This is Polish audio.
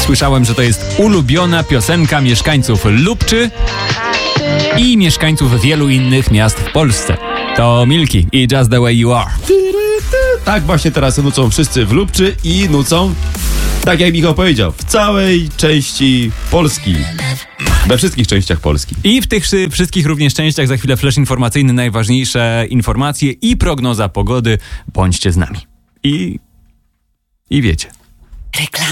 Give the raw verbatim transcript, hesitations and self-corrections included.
Słyszałem, że to jest ulubiona piosenka mieszkańców Lubczy i mieszkańców wielu innych miast w Polsce. To Milki i Just the Way You Are. Tak właśnie teraz nucą wszyscy w Lubczy i nucą, tak jak Michał powiedział, w całej części Polski. We wszystkich częściach Polski. I w tych wszystkich również częściach za chwilę flash informacyjny, najważniejsze informacje i prognoza pogody. Bądźcie z nami. I... i wiecie. Reklama.